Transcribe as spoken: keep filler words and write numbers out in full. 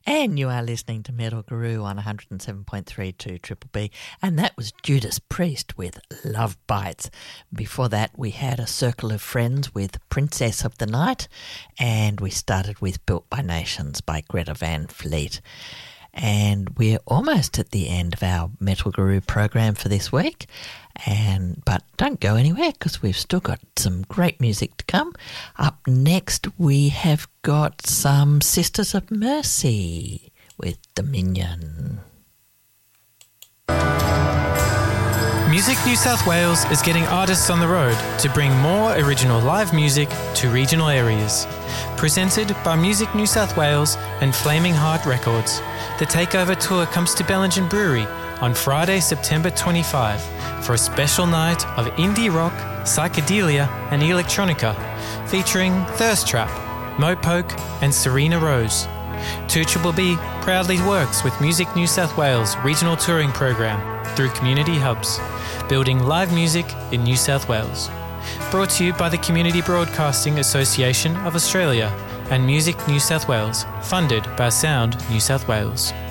And you are listening to Metal Guru on one hundred seven point three to Triple B, and that was Judas Priest with Love Bites. Before that, we had a circle of friends with Princess of the Night, and we started with Built by Nations by Greta Van Fleet. And we're almost at the end of our Metal Guru program for this week. And but don't go anywhere because we've still got some great music to come. Up next, we have got some Sisters of Mercy with Dominion. Music New South Wales is getting artists on the road to bring more original live music to regional areas. Presented by Music New South Wales and Flaming Heart Records, the Takeover Tour comes to Bellingen Brewery on Friday, September twenty-fifth for a special night of indie rock, psychedelia and electronica featuring Thirst Trap, Mopoke and Serena Rose. two B B proudly works with Music New South Wales regional touring program through community hubs, building live music in New South Wales. Brought to you by the Community Broadcasting Association of Australia and Music New South Wales, funded by Sound New South Wales.